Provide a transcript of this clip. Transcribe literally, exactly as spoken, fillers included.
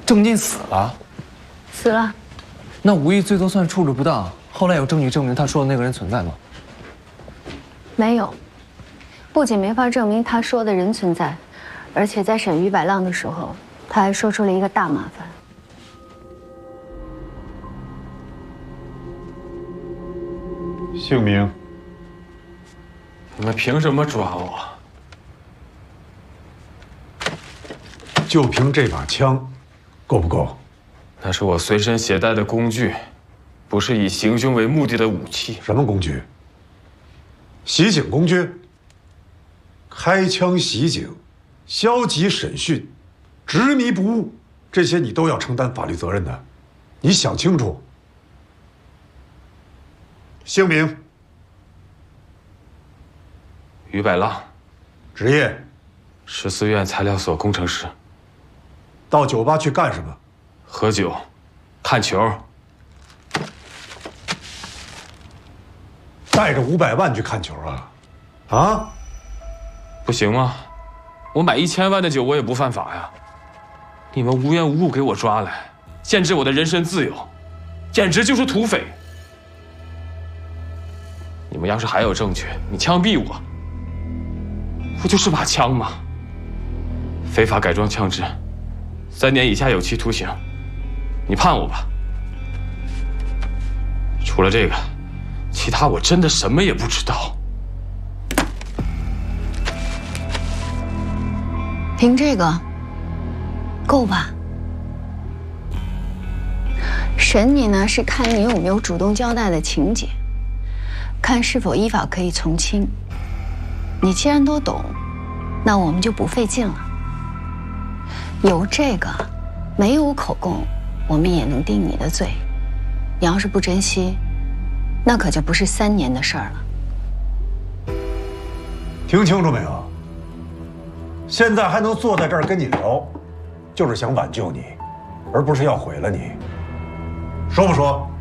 郑进死了。 死了。 那无疑最多算处置不当。后来有证据证明他说的那个人存在吗？ 没有。不仅没法证明他说的人存在，而且在审于百浪的时候，他还说出了一个大麻烦。 姓名？ 你们凭什么抓我？ 就凭这把枪，够不够？ 那是我随身携带的工具，不是以行凶为目的的武器。 什么工具？袭警工具？开枪袭警，消极审讯，执迷不悟，这些你都要承担法律责任的，你想清楚。姓名？ 于百浪。 职业？ 十四院材料所工程师。 到酒吧去干什么？ 喝酒，看球。 带着五百万去看球啊？啊？ 不行吗？我买一千万的酒，我也不犯法呀。你们无缘无故给我抓来，限制我的人身自由，简直就是土匪。你们要是还有证据，你枪毙我，不就是把枪吗？非法改装枪支，三年以下有期徒刑。你判我吧。除了这个，其他我真的什么也不知道。 凭这个，够吧？审你呢是看你有没有主动交代的情节，看是否依法可以从轻。你既然都懂，那我们就不费劲了。有这个，没有口供，我们也能定你的罪。你要是不珍惜，那可就不是三年的事儿了。 听清楚没有？现在还能坐在这儿跟你聊，就是想挽救你，而不是要毁了你。说不说？